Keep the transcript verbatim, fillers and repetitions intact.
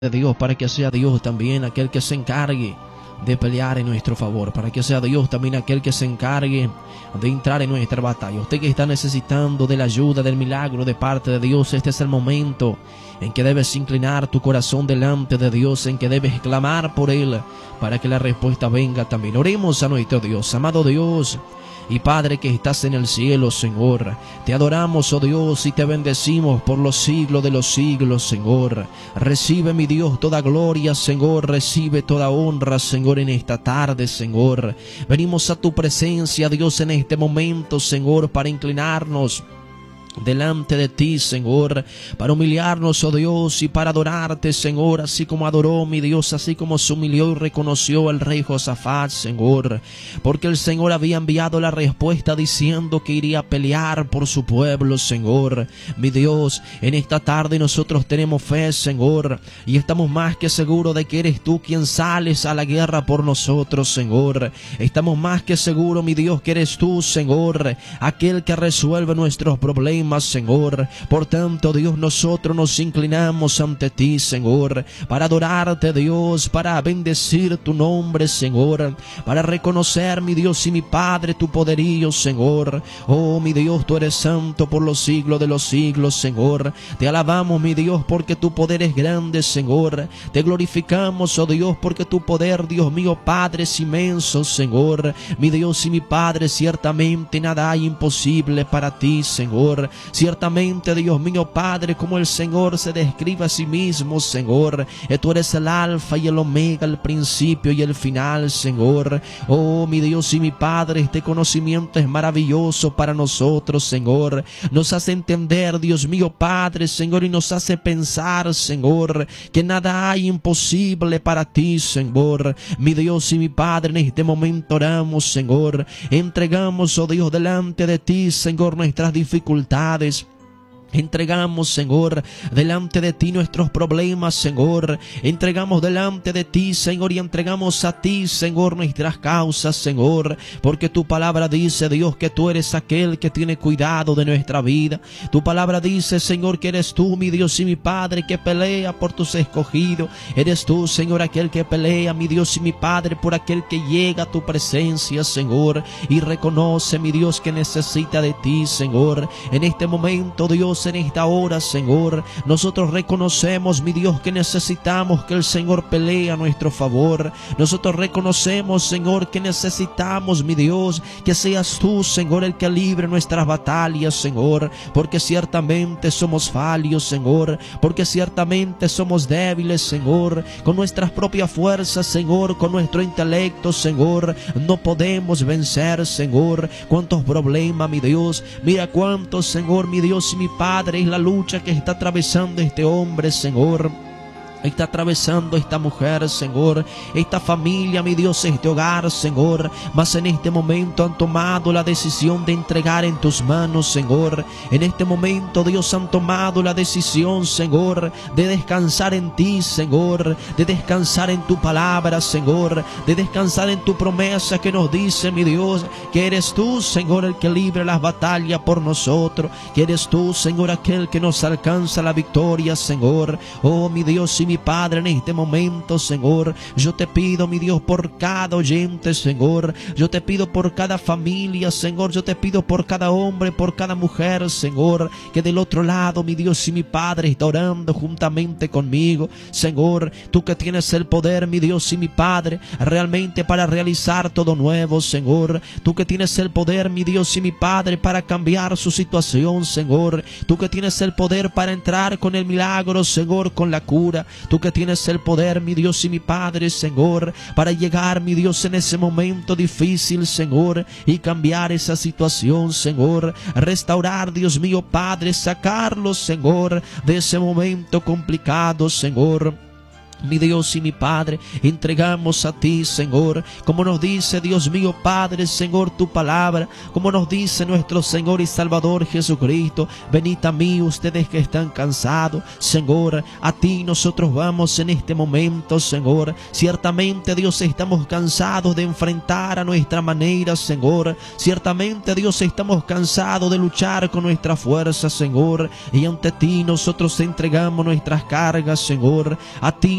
de Dios, para que sea Dios también aquel que se encargue de pelear en nuestro favor, para que sea Dios también aquel que se encargue de entrar en nuestra batalla. Usted que está necesitando de la ayuda, del milagro de parte de Dios, este es el momento en que debes inclinar tu corazón delante de Dios, en que debes clamar por Él, para que la respuesta venga también. Oremos a nuestro Dios. Amado Dios y Padre que estás en el cielo, Señor, te adoramos, oh Dios, y te bendecimos por los siglos de los siglos, Señor. Recibe, mi Dios, toda gloria, Señor, recibe toda honra, Señor, en esta tarde, Señor. Venimos a tu presencia, Dios, en este momento, Señor, para inclinarnos delante de ti, Señor, para humillarnos, oh Dios, y para adorarte, Señor, así como adoró mi Dios, así como se humilló y reconoció el rey Josafat, Señor, porque el Señor había enviado la respuesta diciendo que iría a pelear por su pueblo, Señor. Mi Dios, en esta tarde nosotros tenemos fe, Señor, y estamos más que seguros de que eres tú quien sales a la guerra por nosotros, Señor. Estamos más que seguros, mi Dios, que eres tú, Señor, aquel que resuelve nuestros problemas, Señor. Por tanto, Dios, nosotros nos inclinamos ante ti, Señor, para adorarte, Dios, para bendecir tu nombre, Señor, para reconocer, mi Dios y mi Padre, tu poderío, Señor. Oh, mi Dios, tú eres santo por los siglos de los siglos, Señor. Te alabamos, mi Dios, porque tu poder es grande, Señor. Te glorificamos, oh Dios, porque tu poder, Dios mío, Padre, es inmenso, Señor. Mi Dios y mi Padre, ciertamente nada hay imposible para ti, Señor. Ciertamente, Dios mío, Padre, como el Señor se describe a sí mismo, Señor, eh, tú eres el alfa y el omega, el principio y el final, Señor. Oh, mi Dios y mi Padre, este conocimiento es maravilloso para nosotros, Señor. Nos hace entender, Dios mío, Padre, Señor, y nos hace pensar, Señor, que nada hay imposible para ti, Señor. Mi Dios y mi Padre, en este momento oramos, Señor. Entregamos, oh Dios, delante de ti, Señor, nuestras dificultades. Entregamos, Señor, delante de ti nuestros problemas, Señor. Entregamos delante de ti, Señor, y entregamos a ti, Señor, nuestras causas, Señor. Porque tu palabra dice, Dios, que tú eres aquel que tiene cuidado de nuestra vida. Tu palabra dice, Señor, que eres tú, mi Dios y mi Padre, que pelea por tus escogidos. Eres tú, Señor, aquel que pelea, mi Dios y mi Padre, por aquel que llega a tu presencia, Señor, y reconoce, mi Dios, que necesita de ti, Señor. En este momento, Dios, en esta hora, Señor, nosotros reconocemos, mi Dios, que necesitamos que el Señor pelee a nuestro favor. Nosotros reconocemos, Señor, que necesitamos, mi Dios, que seas tú, Señor, el que libre nuestras batallas, Señor, porque ciertamente somos falios, Señor, porque ciertamente somos débiles, Señor, con nuestras propias fuerzas, Señor, con nuestro intelecto, Señor, no podemos vencer, Señor. Cuántos problemas, mi Dios, mira cuántos, Señor, mi Dios y mi Padre, Padre, es la lucha que está atravesando este hombre, Señor. Está atravesando esta mujer, Señor, esta familia, mi Dios, este hogar, Señor. Mas en este momento han tomado la decisión de entregar en tus manos, Señor. En este momento, Dios, han tomado la decisión, Señor, de descansar en ti, Señor, de descansar en tu palabra, Señor, de descansar en tu promesa que nos dice, mi Dios, que eres tú, Señor, el que libre las batallas por nosotros, que eres tú, Señor, aquel que nos alcanza la victoria, Señor. Oh, mi Dios y mi Padre, en este momento, Señor, yo te pido, mi Dios, por cada oyente, Señor, yo te pido por cada familia, Señor, yo te pido por cada hombre, por cada mujer, Señor, que del otro lado, mi Dios y mi Padre, está orando juntamente conmigo, Señor, tú que tienes el poder, mi Dios y mi Padre, realmente para realizar todo nuevo, Señor, tú que tienes el poder, mi Dios y mi Padre, para cambiar su situación, Señor, tú que tienes el poder para entrar con el milagro, Señor, con la cura. Tú que tienes el poder, mi Dios y mi Padre, Señor, para llegar, mi Dios, en ese momento difícil, Señor, y cambiar esa situación, Señor. Restaurar, Dios mío, Padre, sacarlos, Señor, de ese momento complicado, Señor. Mi Dios y mi Padre, entregamos a ti, Señor, como nos dice, Dios mío, Padre, Señor, tu palabra, como nos dice nuestro Señor y Salvador Jesucristo, venid a mí ustedes que están cansados, Señor, a ti nosotros vamos en este momento, Señor. Ciertamente, Dios, estamos cansados de enfrentar a nuestra manera, Señor. Ciertamente, Dios, estamos cansados de luchar con nuestra fuerza, Señor, y ante ti nosotros entregamos nuestras cargas, Señor. A ti